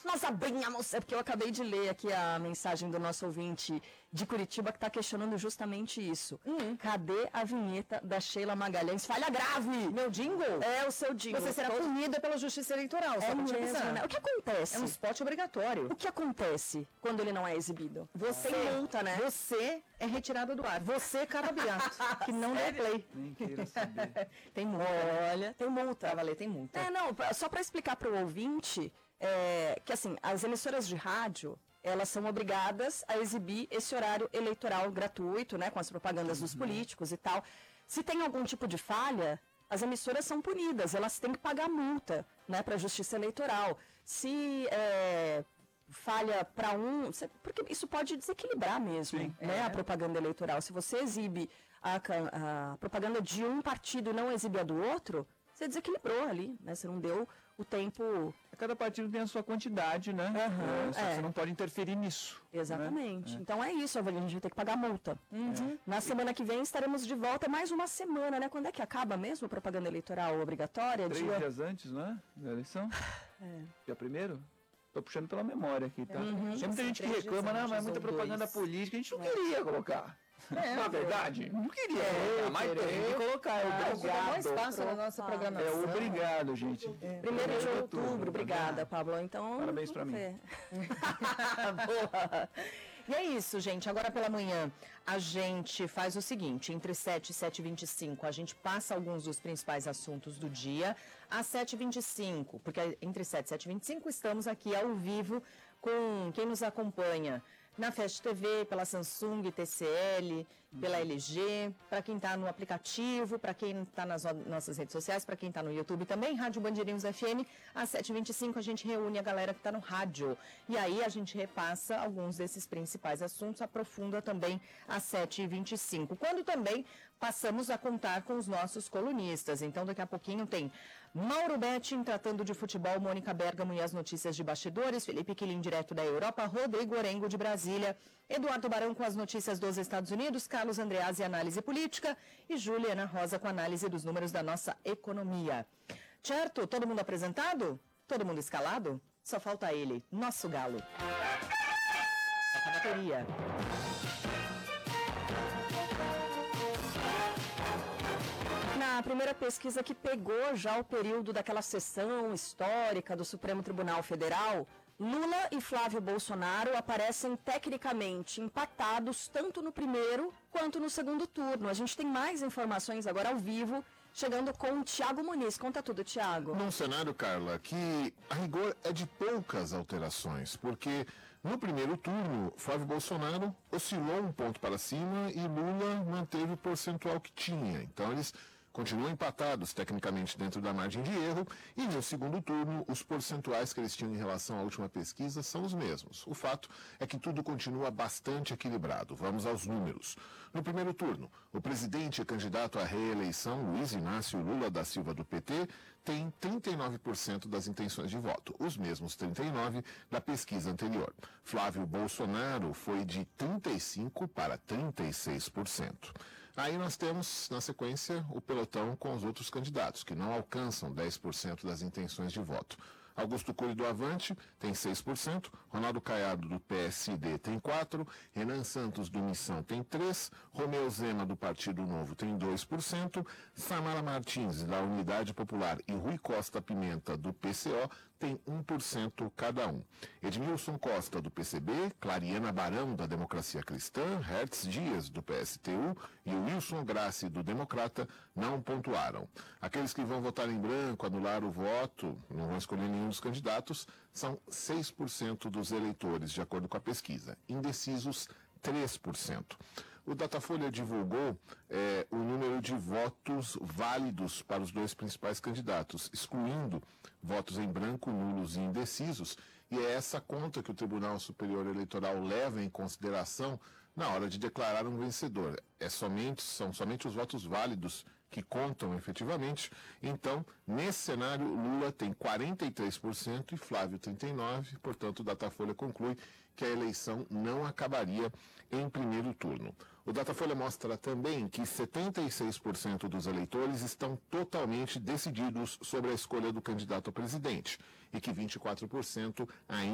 Nós abrimos, é porque eu acabei de ler aqui a mensagem do nosso ouvinte de Curitiba que está questionando justamente isso. Cadê a vinheta da Sheila Magalhães? Falha grave! Meu jingle? É o seu jingle. Você será punida pela Justiça Eleitoral, só pra te avisar. Né? O que acontece? É um spot obrigatório. O que acontece quando ele não é exibido? Você tem multa, né? Você é retirado do ar. Você, cara beato, que não deu play. Nem queira saber. Tem multa. Olha, tem multa. Pra valer, tem multa. Só para explicar para o ouvinte, que assim, as emissoras de rádio, elas são obrigadas a exibir esse horário eleitoral gratuito, né, com as propagandas dos políticos e tal. Se tem algum tipo de falha, as emissoras são punidas, elas têm que pagar multa, né, para a Justiça Eleitoral. Se falha para porque isso pode desequilibrar mesmo, Sim. né, a propaganda eleitoral. Se você exibe a propaganda de um partido e não exibe a do outro, você desequilibrou ali, né? Você não deu o tempo... Cada partido tem a sua quantidade, né? Só que você não pode interferir nisso. Exatamente. Né? Então é isso, a gente vai ter que pagar multa. Na semana que vem estaremos de volta, mais uma semana, né? Quando é que acaba mesmo a propaganda eleitoral obrigatória? 3 dias antes, né? Da eleição? Dia 1º? Tô puxando pela memória aqui, tá? Tem muita gente que reclama, não, mas muita propaganda política, a gente não queria colocar. Na verdade, não queria colocar, mas tem que colocar. Ocupa mais espaço na nossa programação. Obrigado, gente. 1º de outubro, obrigada, Pablo. Então, parabéns pra mim. Boa. E é isso, gente. Agora pela manhã, a gente faz o seguinte, entre 7 e 7h25, a gente passa alguns dos principais assuntos do dia. Às 7h25, porque entre 7 e 7h25 estamos aqui ao vivo com quem nos acompanha na Fast TV, pela Samsung, TCL, pela LG, para quem está no aplicativo, para quem está nas nossas redes sociais, para quem está no YouTube também, Rádio Bandeirinhos FM, às 7h25 a gente reúne a galera que está no rádio. E aí a gente repassa alguns desses principais assuntos, aprofunda também às 7h25. Quando também passamos a contar com os nossos colunistas. Então daqui a pouquinho tem Mauro Betting tratando de futebol, Mônica Bergamo e as notícias de bastidores, Felipe Quilin direto da Europa, Rodrigo Orengo de Brasília, Eduardo Barão com as notícias dos Estados Unidos, Carlos Andreazzi análise política e Juliana Rosa com análise dos números da nossa economia. Certo? Todo mundo apresentado? Todo mundo escalado? Só falta ele, nosso galo. A bateria. Na primeira pesquisa que pegou já o período daquela sessão histórica do Supremo Tribunal Federal, Lula e Flávio Bolsonaro aparecem tecnicamente empatados tanto no primeiro quanto no segundo turno. A gente tem mais informações agora ao vivo, chegando com o Thiago Muniz. Conta tudo, Thiago. Num cenário, Carla, que a rigor é de poucas alterações, porque no primeiro turno, Flávio Bolsonaro oscilou um ponto para cima e Lula manteve o percentual que tinha. Então eles continuam empatados tecnicamente dentro da margem de erro e no segundo turno os percentuais que eles tinham em relação à última pesquisa são os mesmos. O fato é que tudo continua bastante equilibrado. Vamos aos números. No primeiro turno, o presidente e candidato à reeleição, Luiz Inácio Lula da Silva do PT, tem 39% das intenções de voto, os mesmos 39% da pesquisa anterior. Flávio Bolsonaro foi de 35% para 36%. Aí nós temos, na sequência, o pelotão com os outros candidatos, que não alcançam 10% das intenções de voto. Augusto Cury do Avante tem 6%, Ronaldo Caiado do PSD tem 4%, Renan Santos do Missão tem 3%, Romeu Zema do Partido Novo tem 2%, Samara Martins da Unidade Popular e Rui Costa Pimenta do PCO tem 1% cada um. Edmilson Costa do PCB, Clariana Barão da Democracia Cristã, Hertz Dias do PSTU e Wilson Grassi do Democrata não pontuaram. Aqueles que vão votar em branco, anular o voto, não vão escolher nenhum dos candidatos, são 6% dos eleitores, de acordo com a pesquisa. Indecisos, 3%. O Datafolha divulgou o número de votos válidos para os dois principais candidatos, excluindo votos em branco, nulos e indecisos, e é essa conta que o Tribunal Superior Eleitoral leva em consideração na hora de declarar um vencedor. São somente os votos válidos que contam efetivamente. Então, nesse cenário, Lula tem 43% e Flávio 39%, portanto, o Datafolha conclui que a eleição não acabaria em primeiro turno. O Datafolha mostra também que 76% dos eleitores estão totalmente decididos sobre a escolha do candidato a presidente e que 24% ainda